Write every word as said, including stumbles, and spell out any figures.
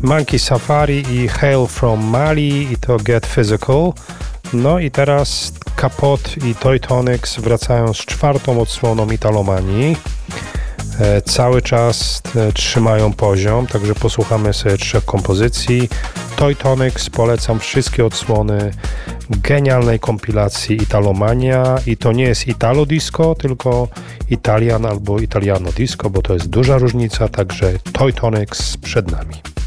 Monkey Safari i Hail from Mali i to Get Physical. No i teraz Kapot i Toy Tonics wracają z czwartą odsłoną Italomanii. E, cały czas e, trzymają poziom, także posłuchamy sobie trzech kompozycji. Toy Tonics, polecam wszystkie odsłony genialnej kompilacji Italomania i to nie jest Italo Disco, tylko Italian albo Italiano Disco, bo to jest duża różnica, także Toy Tonics przed nami.